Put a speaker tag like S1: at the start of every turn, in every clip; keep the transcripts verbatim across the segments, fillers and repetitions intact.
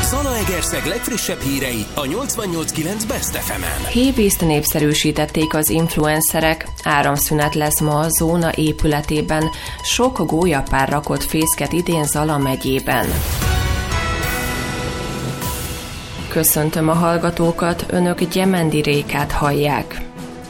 S1: Zalaegerszeg legfrissebb hírei a nyolcvannyolc kilenc Best ef emen.
S2: Hévízt népszerűsítették az influencerek, áramszünet lesz ma a Zóna épületében, sok gólyapár rakott fészket idén Zala megyében. Köszöntöm a hallgatókat, önök Gyemendi Rékát hallják.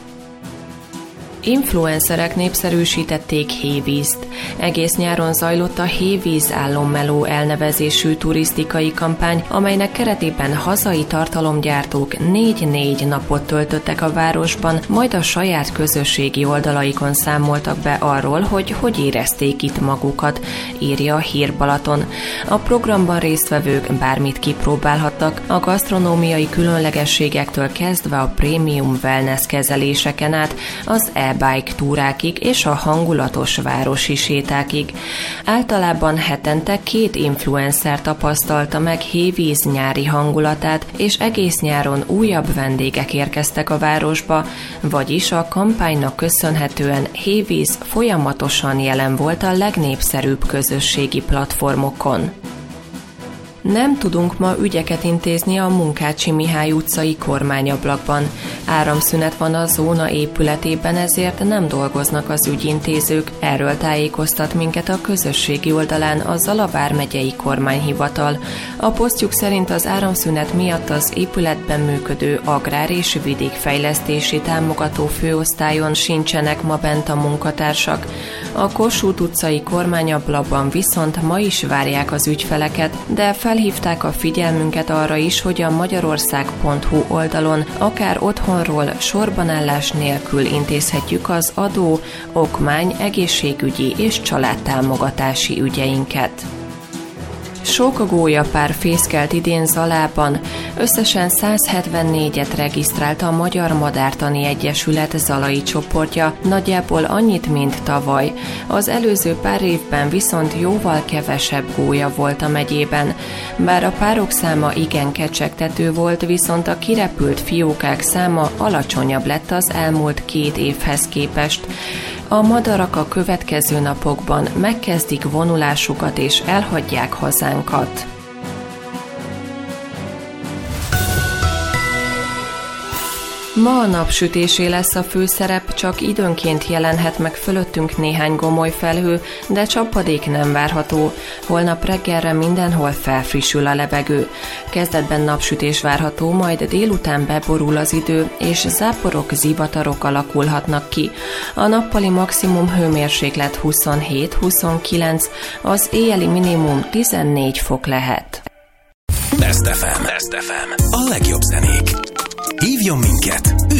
S2: Influencerek népszerűsítették Hévízt. Egész nyáron zajlott a Hévíz Álommeló elnevezésű turisztikai kampány, amelynek keretében hazai tartalomgyártók négy-négy napot töltöttek a városban, majd a saját közösségi oldalaikon számoltak be arról, hogy hogy érezték itt magukat, írja a Hír Balaton. A programban résztvevők bármit kipróbálhattak, a gasztronómiai különlegességektől kezdve a prémium wellness kezeléseken át, az e-bike túrákig és a hangulatos városi sétákig. Általában hetente két influencer tapasztalta meg Hévíz nyári hangulatát, és egész nyáron újabb vendégek érkeztek a városba, vagyis a kampánynak köszönhetően Hévíz folyamatosan jelen volt a legnépszerűbb közösségi platformokon. Nem tudunk ma ügyeket intézni a Munkácsi Mihály utcai kormányablakban. Áramszünet van a Zóna épületében, ezért nem dolgoznak az ügyintézők. Erről tájékoztat minket a közösségi oldalán a Zala vármegyei kormányhivatal. A posztjuk szerint az áramszünet miatt az épületben működő agrár- és vidékfejlesztési támogató főosztályon sincsenek ma bent a munkatársak. A Kossuth utcai kormányablakban viszont ma is várják az ügyfeleket, de felhívták a figyelmünket arra is, hogy a magyarország pont hu oldalon akár otthonról sorbanállás nélkül intézhetjük az adó, okmány, egészségügyi és családtámogatási ügyeinket. Sok gólyapár fészkelt idén Zalában, összesen száz hetvennégyet regisztrált a Magyar Madártani Egyesület zalai csoportja, nagyjából annyit, mint tavaly. Az előző pár évben viszont jóval kevesebb gólya volt a megyében. Bár a párok száma igen kecsegtető volt, viszont a kirepült fiókák száma alacsonyabb lett az elmúlt két évhez képest. A madarak a következő napokban megkezdik vonulásukat és elhagyják hazánkat. Ma a napsütésé lesz a főszerep, csak időnként jelenhet meg fölöttünk néhány gomoly felhő, de csapadék nem várható. Holnap reggelre mindenhol felfrissül a levegő. Kezdetben napsütés várható, majd délután beborul az idő, és záporok, zivatarok alakulhatnak ki. A nappali maximum hőmérséklet huszonhét-huszonkilenc, az éjjeli minimum tizennégy fok lehet.
S1: Best ef em. Best ef em. A legjobb zenék. Hívjon minket,